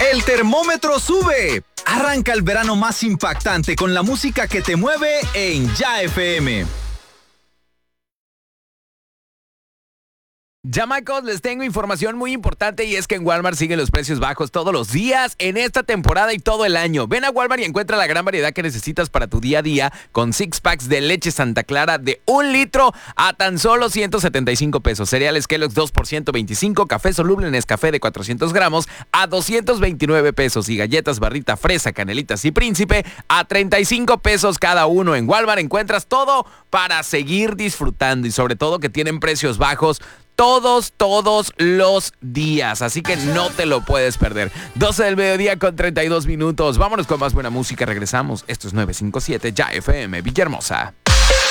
El termómetro sube. Arranca el verano más impactante con la música que te mueve en Ya FM. Chamacos, les tengo información muy importante y es que en Walmart siguen los precios bajos todos los días en esta temporada y todo el año. Ven a Walmart y encuentra la gran variedad que necesitas para tu día a día con 6 packs de leche Santa Clara de 1 litro a tan solo 175 pesos. Cereales Kellogg's 2 por 125, café soluble Nescafé de 400 gramos a 229 pesos y galletas Barrita Fresa, Canelitas y Príncipe a 35 pesos cada uno. En Walmart encuentras todo para seguir disfrutando y sobre todo que tienen precios bajos todos los días, así que no te lo puedes perder. 12 del mediodía con 32 minutos. Vámonos con más buena música, regresamos. Esto es 957 Ya FM Villahermosa.